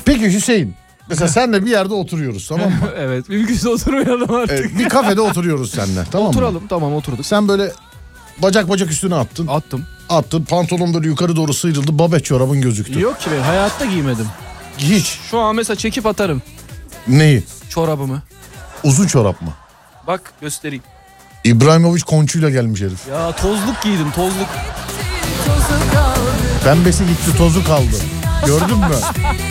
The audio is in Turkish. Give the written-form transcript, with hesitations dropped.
Peki Hüseyin. Mesela senle bir yerde oturuyoruz, tamam mı? Evet, mümkünse oturmayalım artık. Bir kafede oturuyoruz seninle, tamam mı? Oturalım, tamam oturduk. Sen böyle bacak üstüne attın. Attın, pantolon böyle yukarı doğru sıyrıldı, babet çorabın gözüktü. Yok ki, ben hayatta giymedim. Hiç. Şu an mesela çekip atarım. Neyi? Çorabımı. Uzun çorap mı? Bak göstereyim. İbrahimovic konçuyla gelmiş herif. Ya tozluk giydim, tozluk. Pembesi gitti, tozu kaldı. Gördün mü?